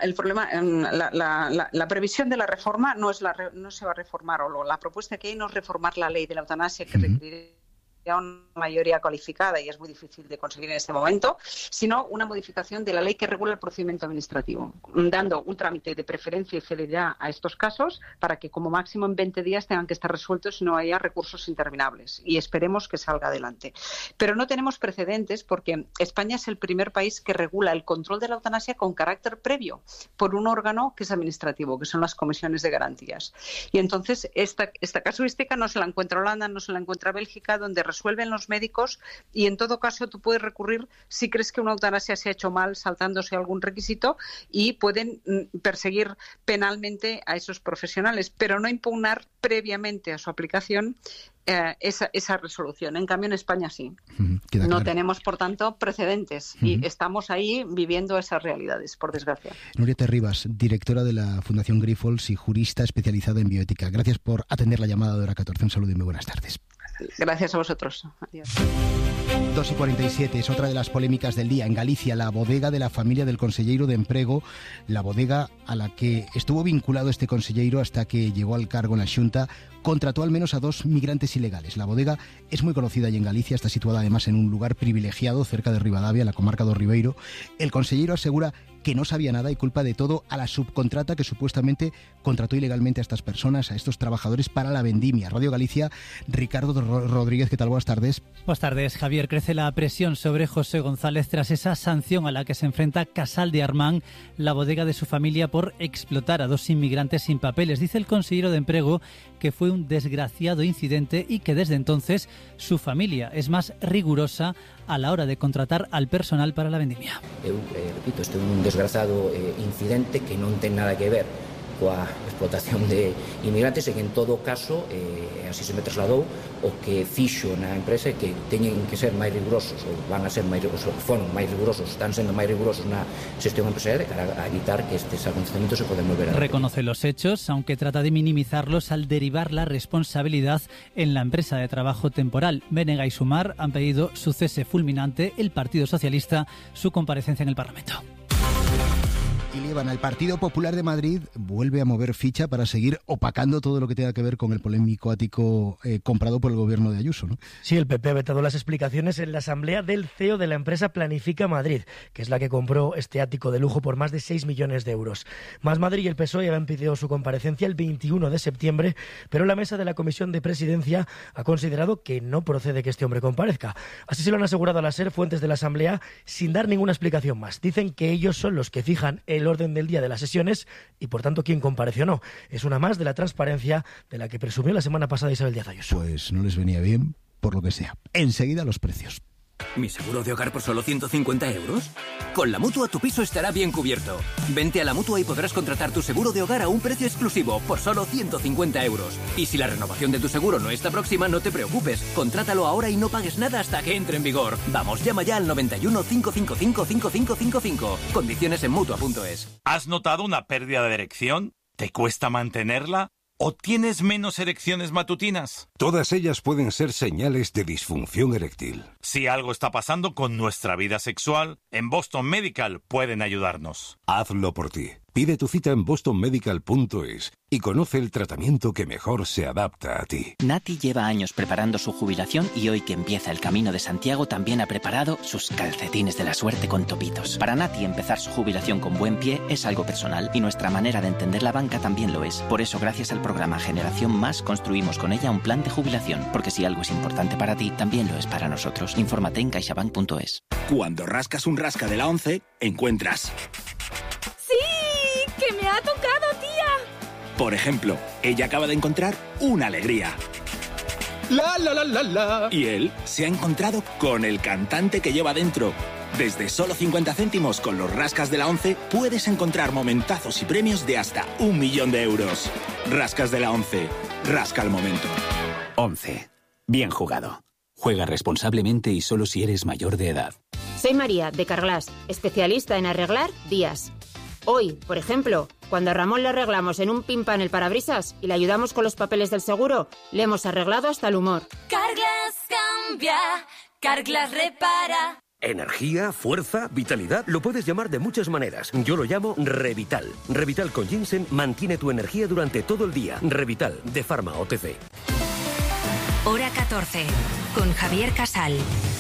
Speaker 19: la previsión de la reforma no se va a reformar, o la propuesta que hay no es reformar la ley de la eutanasia, que requeriría una mayoría cualificada y es muy difícil de conseguir en este momento, sino una modificación de la ley que regula el procedimiento administrativo, dando un trámite de preferencia y celeridad a estos casos para que como máximo en 20 días tengan que estar resueltos y no haya recursos interminables. Y esperemos que salga adelante. Pero no tenemos precedentes porque España es el primer país que regula el control de la eutanasia con carácter previo por un órgano que es administrativo, que son las comisiones de garantías. Y entonces esta casuística no se la encuentra Holanda, no se la encuentra Bélgica, donde resuelven los médicos y en todo caso tú puedes recurrir si crees que una eutanasia se ha hecho mal saltándose algún requisito y pueden perseguir penalmente a esos profesionales, pero no impugnar previamente a su aplicación esa resolución. En cambio en España sí. No tenemos por tanto precedentes y estamos ahí viviendo esas realidades, por desgracia.
Speaker 25: Nuria Terribas, directora de la Fundación Grifols y jurista especializada en bioética. Gracias por atender la llamada de Hora 14. Un saludo y muy buenas tardes.
Speaker 19: Gracias a vosotros. Adiós.
Speaker 25: 2:47 es otra de las polémicas del día. En Galicia, la bodega de la familia del conselleiro de Emprego, la bodega a la que estuvo vinculado este conselleiro hasta que llegó al cargo en la Xunta, contrató al menos a 2 migrantes ilegales. La bodega es muy conocida allí en Galicia, está situada además en un lugar privilegiado cerca de Ribadavia, la comarca do Ribeiro. El conselleiro asegura que no sabía nada y culpa de todo a la subcontrata que supuestamente contrató ilegalmente a estas personas, a estos trabajadores para la vendimia. Radio Galicia, Ricardo Rodríguez, ¿qué tal? Buenas tardes.
Speaker 1: Buenas tardes, Javier. Crece la presión sobre José González tras esa sanción a la que se enfrenta Casal de Armán, la bodega de su familia, por explotar a 2 inmigrantes sin papeles. Dice el consejero de Emprego que fue un desgraciado incidente y que desde entonces su familia es más rigurosa a la hora de contratar al personal para la vendimia.
Speaker 3: Repito, este é un desgraciado incidente que non ten nada que ver coa explotación de inmigrantes e que en todo caso, así se me trasladou, o que fixo na empresa é que teñen que ser máis rigurosos, ou van a ser máis rigurosos, foron máis rigurosos, están sendo máis rigurosos na xestión empresarial de cara a evitar que estes acontecimientos se poden volver a repetir.
Speaker 1: Reconoce los hechos, aunque trata de minimizarlos al derivar la responsabilidad en la empresa de trabajo temporal. Bénega y Sumar han pedido su cese fulminante, el Partido Socialista su comparecencia en el Parlamento.
Speaker 25: Y Líbana, el Partido Popular de Madrid vuelve a mover ficha para seguir opacando todo lo que tenga que ver con el polémico ático comprado por el gobierno de Ayuso, ¿no?
Speaker 14: Sí, el PP ha vetado las explicaciones en la asamblea del CEO de la empresa Planifica Madrid, que es la que compró este ático de lujo por más de 6 millones de euros. Más Madrid y el PSOE habían pedido su comparecencia el 21 de septiembre, pero la mesa de la Comisión de Presidencia ha considerado que no procede que este hombre comparezca. Así se lo han asegurado a la SER fuentes de la asamblea sin dar ninguna explicación más. Dicen que ellos son los que fijan el orden del día de las sesiones y, por tanto, quién compareció o no. Es una más de la transparencia de la que presumió la semana pasada Isabel Díaz Ayuso.
Speaker 25: Pues no les venía bien, por lo que sea. Enseguida los precios.
Speaker 20: ¿Mi seguro de hogar por solo 150 euros? Con la Mutua tu piso estará bien cubierto. Vente a la Mutua y podrás contratar tu seguro de hogar a un precio exclusivo por solo 150 euros. Y si la renovación de tu seguro no está próxima, no te preocupes. Contrátalo ahora y no pagues nada hasta que entre en vigor. Vamos, llama ya al 91 555 5555. Condiciones en Mutua.es.
Speaker 21: ¿Has notado una pérdida de erección? ¿Te cuesta mantenerla? ¿O tienes menos erecciones matutinas?
Speaker 22: Todas ellas pueden ser señales de disfunción eréctil.
Speaker 21: Si algo está pasando con nuestra vida sexual, en Boston Medical pueden ayudarnos.
Speaker 22: Hazlo por ti. Pide tu cita en bostonmedical.es y conoce el tratamiento que mejor se adapta a ti.
Speaker 23: Nati lleva años preparando su jubilación y hoy que empieza el Camino de Santiago también ha preparado sus calcetines de la suerte con topitos. Para Nati empezar su jubilación con buen pie es algo personal y nuestra manera de entender la banca también lo es. Por eso gracias al programa Generación Más construimos con ella un plan de jubilación, porque si algo es importante para ti, también lo es para nosotros. Infórmate en caixabank.es.
Speaker 28: Cuando rascas un rasca de la 11, encuentras...
Speaker 29: ¡Sí! ¡Que me ha tocado, tía!
Speaker 28: Por ejemplo, ella acaba de encontrar una alegría.
Speaker 29: ¡La, la, la, la, la!
Speaker 28: Y él se ha encontrado con el cantante que lleva dentro. Desde solo 50 céntimos con los rascas de la 11 puedes encontrar momentazos y premios de hasta 1 millón de euros. Rascas de la 11. Rasca el momento.
Speaker 30: 11. Bien jugado. Juega responsablemente y solo si eres mayor de edad.
Speaker 2: Soy María, de Carglass, especialista en arreglar días. Hoy, por ejemplo, cuando a Ramón le arreglamos en un pimpan el parabrisas y le ayudamos con los papeles del seguro, le hemos arreglado hasta el humor.
Speaker 4: Carglass cambia, Carglass repara.
Speaker 5: Energía, fuerza, vitalidad, lo puedes llamar de muchas maneras. Yo lo llamo Revital. Revital con ginseng mantiene tu energía durante todo el día. Revital, de Pharma OTC.
Speaker 4: Hora 14, con Javier Casal.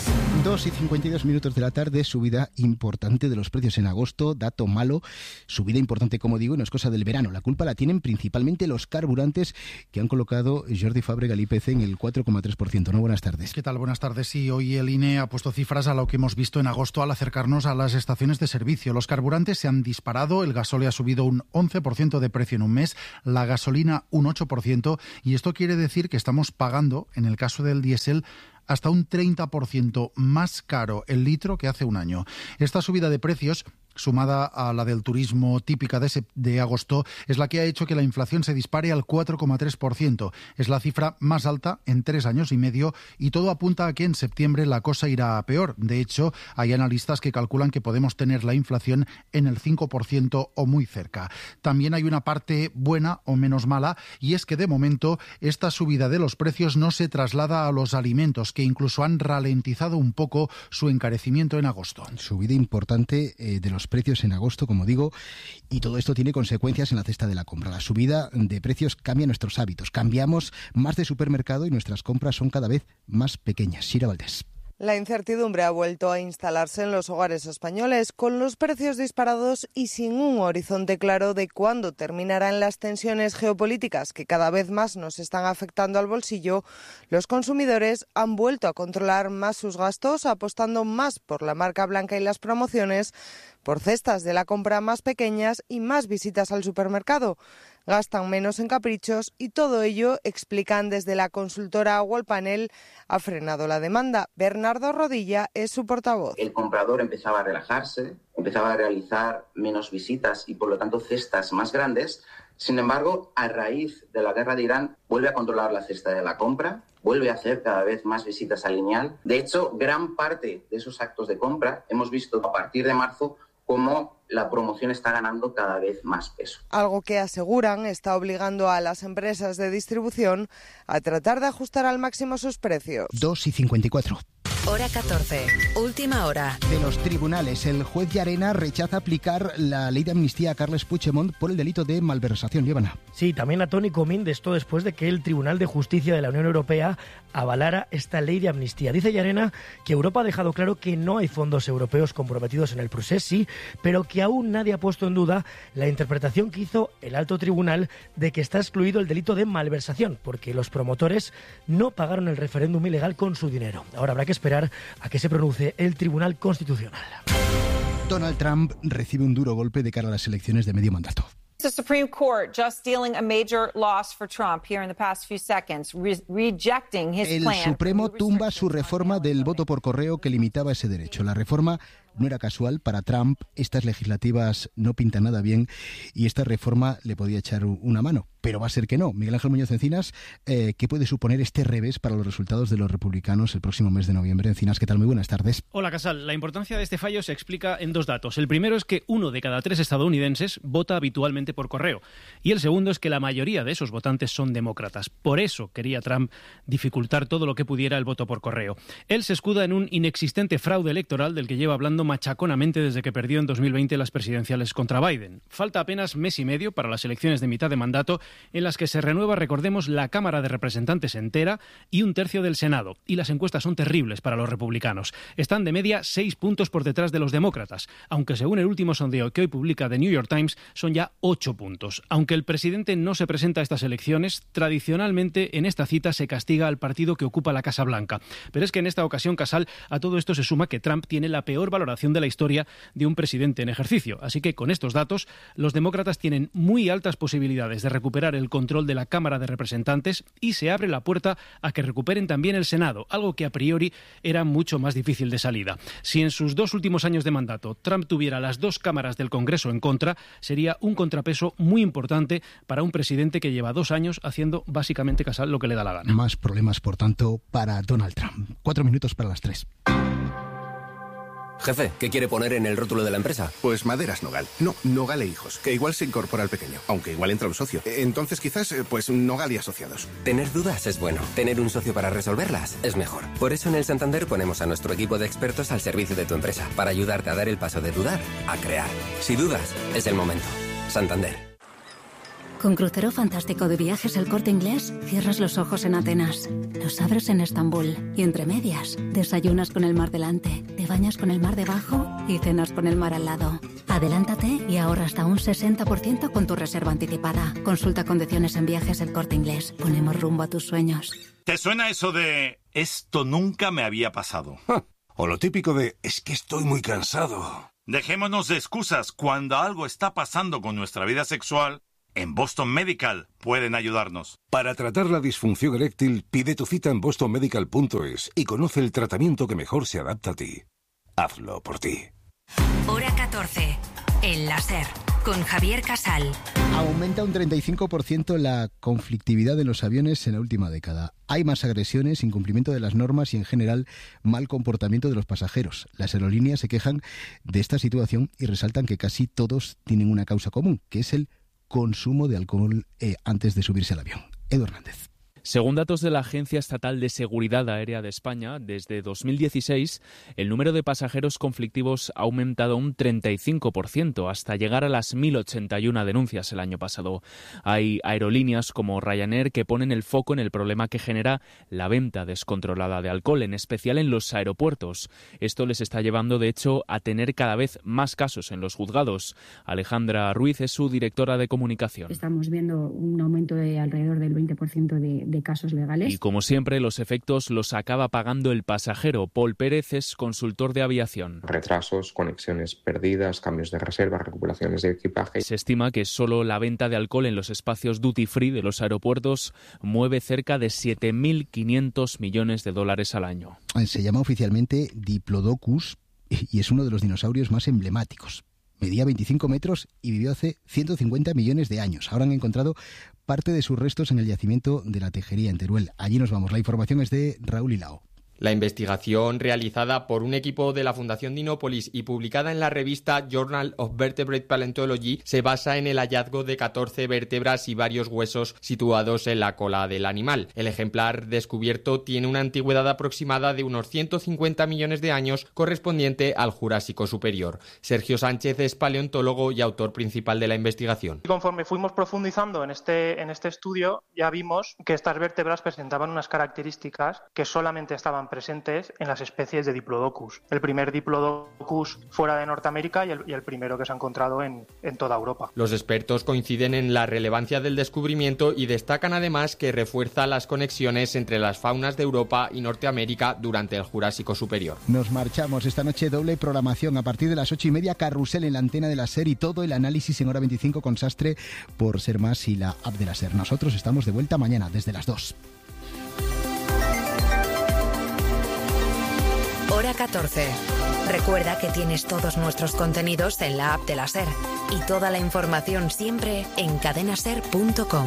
Speaker 25: 2:52 de la tarde, subida importante de los precios en agosto, dato malo, subida importante, como digo, y no es cosa del verano. La culpa la tienen principalmente los carburantes, que han colocado Jordi Fàbrega el IPC en el 4,3%. ¿No? Buenas tardes.
Speaker 6: ¿Qué tal? Buenas tardes. Sí, hoy el INE ha puesto cifras a lo que hemos visto en agosto al acercarnos a las estaciones de servicio. Los carburantes se han disparado, el gasóleo ha subido un 11% de precio en un mes, la gasolina un 8%, y esto quiere decir que estamos pagando, en el caso del diésel, hasta un 30% más caro el litro que hace un año. Esta subida de precios, sumada a la del turismo típica de agosto, es la que ha hecho que la inflación se dispare al 4,3%. Es la cifra más alta en 3 años y medio y todo apunta a que en septiembre la cosa irá a peor. De hecho, hay analistas que calculan que podemos tener la inflación en el 5% o muy cerca. También hay una parte buena o menos mala, y es que de momento esta subida de los precios no se traslada a los alimentos, que incluso han ralentizado un poco su encarecimiento en agosto.
Speaker 25: Subida importante de los precios en agosto, como digo, y todo esto tiene consecuencias en la cesta de la compra. La subida de precios cambia nuestros hábitos. Cambiamos más de supermercado y nuestras compras son cada vez más pequeñas. Sira Valdés.
Speaker 7: La incertidumbre ha vuelto a instalarse en los hogares españoles, con los precios disparados y sin un horizonte claro de cuándo terminarán las tensiones geopolíticas que cada vez más nos están afectando al bolsillo. Los consumidores han vuelto a controlar más sus gastos, apostando más por la marca blanca y las promociones, por cestas de la compra más pequeñas y más visitas al supermercado. Gastan menos en caprichos y todo ello, explican desde la consultora Wallpanel, ha frenado la demanda. Bernardo Rodilla es su portavoz.
Speaker 12: El comprador empezaba a relajarse, empezaba a realizar menos visitas y por lo tanto cestas más grandes. Sin embargo, a raíz de la guerra de Irán, vuelve a controlar la cesta de la compra, vuelve a hacer cada vez más visitas al lineal. De hecho, gran parte de esos actos de compra hemos visto a partir de marzo cómo la promoción está ganando cada vez más peso.
Speaker 7: Algo que aseguran está obligando a las empresas de distribución a tratar de ajustar al máximo sus precios.
Speaker 25: 2:54.
Speaker 4: Hora 14, última hora.
Speaker 25: De los tribunales, el juez Llarena rechaza aplicar la ley de amnistía a Carles Puigdemont por el delito de malversación. Llévana.
Speaker 14: Sí, también a Toni Comín, de esto después de que el Tribunal de Justicia de la Unión Europea avalara esta ley de amnistía. Dice Llarena que Europa ha dejado claro que no hay fondos europeos comprometidos en el procés, sí, pero que aún nadie ha puesto en duda la interpretación que hizo el alto tribunal de que está excluido el delito de malversación, porque los promotores no pagaron el referéndum ilegal con su dinero. Ahora habrá que esperar a que se pronuncie el Tribunal Constitucional.
Speaker 25: Donald Trump recibe un duro golpe de cara a las elecciones de medio mandato.
Speaker 24: The Supreme Court just dealing a major loss for Trump here in the past few seconds, rejecting his plan.
Speaker 25: El Supremo tumba su reforma del voto por correo que limitaba ese derecho. La reforma no era casual. Para Trump, estas legislativas no pintan nada bien y esta reforma le podía echar una mano. Pero va a ser que no. Miguel Ángel Muñoz Encinas, ¿qué puede suponer este revés para los resultados de los republicanos el próximo mes de noviembre? Encinas, ¿qué tal? Muy buenas tardes.
Speaker 26: Hola, Casal. La importancia de este fallo se explica en 2 datos. El primero es que 1 de cada 3 estadounidenses vota habitualmente por correo. Y el segundo es que la mayoría de esos votantes son demócratas. Por eso quería Trump dificultar todo lo que pudiera el voto por correo. Él se escuda en un inexistente fraude electoral del que lleva hablando machaconamente desde que perdió en 2020 las presidenciales contra Biden. Falta apenas mes y medio para las elecciones de mitad de mandato, en las que se renueva, recordemos, la Cámara de Representantes entera y 1/3 del Senado. Y las encuestas son terribles para los republicanos. Están de media 6 puntos por detrás de los demócratas, aunque según el último sondeo que hoy publica The New York Times, son ya 8 puntos. Aunque el presidente no se presenta a estas elecciones, tradicionalmente en esta cita se castiga al partido que ocupa la Casa Blanca. Pero es que en esta ocasión, Casal, a todo esto se suma que Trump tiene la peor valoración de la historia de un presidente en ejercicio. Así que con estos datos, los demócratas tienen muy altas posibilidades de recuperar el control de la Cámara de Representantes y se abre la puerta a que recuperen también el Senado, algo que a priori era mucho más difícil de salida. Si en sus 2 últimos años de mandato Trump tuviera las 2 cámaras del Congreso en contra, sería un contrapeso muy importante para un presidente que lleva 2 años haciendo básicamente, Casal, lo que le da la gana.
Speaker 25: Más problemas, por tanto, para Donald Trump. 4 minutos para las 3.
Speaker 8: Jefe, ¿qué quiere poner en el rótulo de la empresa?
Speaker 9: Pues Maderas Nogal. No, Nogal e Hijos, que igual se incorpora al pequeño, aunque igual entra un socio. Entonces quizás, pues Nogal y Asociados.
Speaker 8: Tener dudas es bueno. Tener un socio para resolverlas es mejor. Por eso en el Santander ponemos a nuestro equipo de expertos al servicio de tu empresa, para ayudarte a dar el paso de dudar a crear. Si dudas, es el momento. Santander.
Speaker 10: Con Crucero Fantástico de Viajes El Corte Inglés, cierras los ojos en Atenas, los abres en Estambul y entre medias, desayunas con el mar delante, te bañas con el mar debajo y cenas con el mar al lado. Adelántate y ahorra hasta un 60% con tu reserva anticipada. Consulta condiciones en Viajes El Corte Inglés. Ponemos rumbo a tus sueños.
Speaker 21: ¿Te suena eso de esto nunca me había pasado?
Speaker 22: O lo típico de es que estoy muy cansado.
Speaker 21: Dejémonos de excusas. Cuando algo está pasando con nuestra vida sexual, en Boston Medical pueden ayudarnos.
Speaker 22: Para tratar la disfunción eréctil, pide tu cita en bostonmedical.es y conoce el tratamiento que mejor se adapta a ti. Hazlo por ti.
Speaker 4: Hora 14. El láser. Con Javier Casal.
Speaker 25: Aumenta un 35% la conflictividad en los aviones en la última década. Hay más agresiones, incumplimiento de las normas y, en general, mal comportamiento de los pasajeros. Las aerolíneas se quejan de esta situación y resaltan que casi todos tienen una causa común, que es el consumo de alcohol antes de subirse al avión. Edu Hernández.
Speaker 11: Según datos de la Agencia Estatal de Seguridad Aérea de España, desde 2016 el número de pasajeros conflictivos ha aumentado un 35%, hasta llegar a las 1.081 denuncias el año pasado. Hay aerolíneas como Ryanair que ponen el foco en el problema que genera la venta descontrolada de alcohol, en especial en los aeropuertos. Esto les está llevando, de hecho, a tener cada vez más casos en los juzgados. Alejandra Ruiz es su directora de comunicación.
Speaker 13: Estamos viendo un aumento de alrededor del 20% de casos legales.
Speaker 11: Y como siempre, los efectos los acaba pagando el pasajero. Paul Pérez es consultor de aviación.
Speaker 16: Retrasos, conexiones perdidas, cambios de reserva, recuperaciones de equipaje.
Speaker 11: Se estima que solo la venta de alcohol en los espacios duty free de los aeropuertos mueve cerca de 7.500 millones de dólares al año.
Speaker 25: Se llama oficialmente Diplodocus y es uno de los dinosaurios más emblemáticos. Medía 25 metros y vivió hace 150 millones de años. Ahora han encontrado parte de sus restos en el yacimiento de la Tejería, en Teruel. Allí nos vamos. La información es de Raúl Hilao.
Speaker 17: La investigación, realizada por un equipo de la Fundación Dinópolis y publicada en la revista Journal of Vertebrate Paleontology, se basa en el hallazgo de 14 vértebras y varios huesos situados en la cola del animal. El ejemplar descubierto tiene una antigüedad aproximada de unos 150 millones de años, correspondiente al Jurásico Superior. Sergio Sánchez es paleontólogo y autor principal de la investigación.
Speaker 18: Conforme fuimos profundizando en este estudio, ya vimos que estas vértebras presentaban unas características que solamente estaban presentes en las especies de Diplodocus. El primer Diplodocus fuera de Norteamérica y el primero que se ha encontrado en toda Europa.
Speaker 17: Los expertos coinciden en la relevancia del descubrimiento y destacan además que refuerza las conexiones entre las faunas de Europa y Norteamérica durante el Jurásico Superior.
Speaker 25: Nos marchamos. Esta noche doble programación. A partir de las 8:30, Carrusel en la antena de la SER y todo el análisis en Hora 25 con Sastre por Ser Más y la app de la SER. Nosotros estamos de vuelta mañana desde las 2.
Speaker 4: Hora 14. Recuerda que tienes todos nuestros contenidos en la app de la SER y toda la información siempre en cadenaser.com.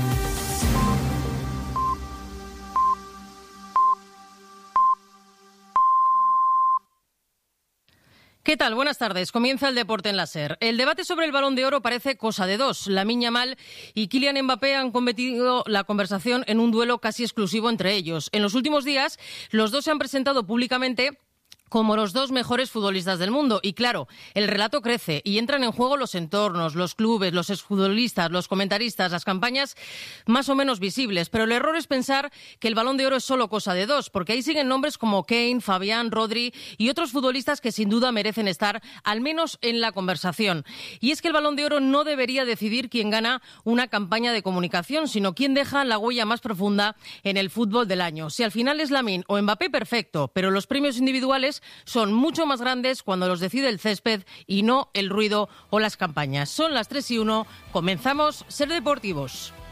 Speaker 27: ¿Qué tal? Buenas tardes. Comienza el deporte en la SER. El debate sobre el Balón de Oro parece cosa de dos. Lamine Yamal y Kylian Mbappé han convertido la conversación en un duelo casi exclusivo entre ellos. En los últimos días, los dos se han presentado públicamente como los dos mejores futbolistas del mundo. Y claro, el relato crece y entran en juego los entornos, los clubes, los exfutbolistas, los comentaristas, las campañas más o menos visibles. Pero el error es pensar que el Balón de Oro es solo cosa de dos, porque ahí siguen nombres como Kane, Fabián, Rodri y otros futbolistas que sin duda merecen estar al menos en la conversación. Y es que el Balón de Oro no debería decidir quién gana una campaña de comunicación, sino quién deja la huella más profunda en el fútbol del año. Si al final es Lamine o Mbappé, perfecto, pero los premios individuales son mucho más grandes cuando los decide el césped y no el ruido o las campañas. Son las 3:01, comenzamos Ser Deportivos.